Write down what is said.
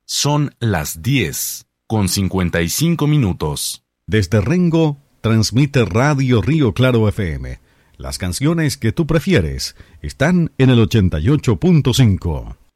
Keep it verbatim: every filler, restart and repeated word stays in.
Son las diez con cincuenta y cinco minutos. Desde Rengo, transmite Radio Río Claro F M. Las canciones que tú prefieres están en el ochenta y ocho punto cinco.